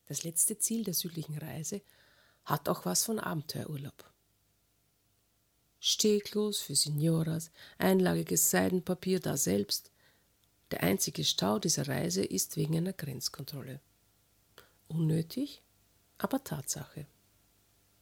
Das letzte Ziel der südlichen Reise hat auch was von Abenteuerurlaub. Steglos für Signoras, einlagiges Seidenpapier daselbst. Der einzige Stau dieser Reise ist wegen einer Grenzkontrolle. Unnötig, aber Tatsache.